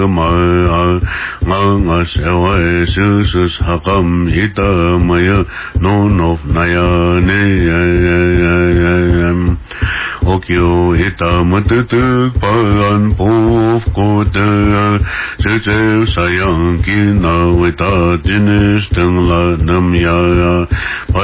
nga sewa sus hakam ita maya no naya ne okyo ita matutuk pan pof kote se sayang kina wita jinis tengla namya